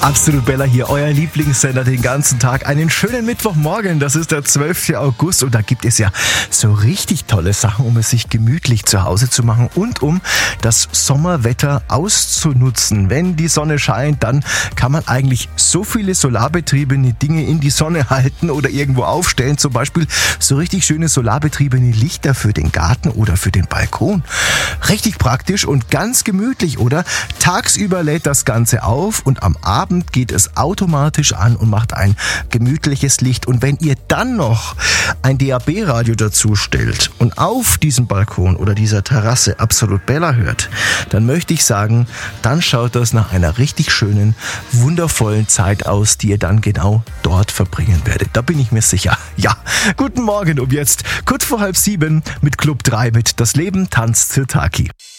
Absolut Bella hier, euer Lieblingssender den ganzen Tag. Einen schönen Mittwochmorgen, das ist der 12. August und da gibt es ja so richtig tolle Sachen, um es sich gemütlich zu Hause zu machen und um das Sommerwetter auszunutzen. Wenn die Sonne scheint, dann kann man eigentlich so viele solarbetriebene Dinge in die Sonne halten oder irgendwo aufstellen. Zum Beispiel so richtig schöne solarbetriebene Lichter für den Garten oder für den Balkon. Richtig praktisch und ganz gemütlich, oder? Tagsüber lädt das Ganze auf und am Abend geht es automatisch an und macht ein gemütliches Licht. Und wenn ihr dann noch ein DAB-Radio dazu stellt und auf diesem Balkon oder dieser Terrasse Absolut Bella hört, dann möchte ich sagen, dann schaut das nach einer richtig schönen, wundervollen Zeit aus, die ihr dann genau dort verbringen werdet. Da bin ich mir sicher. Ja, guten Morgen um jetzt kurz vor 6:30 mit Club 3 mit Das Leben tanzt für Taki.